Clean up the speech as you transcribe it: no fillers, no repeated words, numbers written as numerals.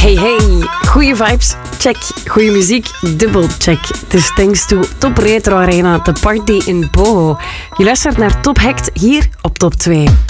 Hey, goeie vibes, check. Goeie muziek, dubbel check. Het is thanks to Top Retro Arena, de party in Boho. Je luistert naar Top Hacked hier op Top 2.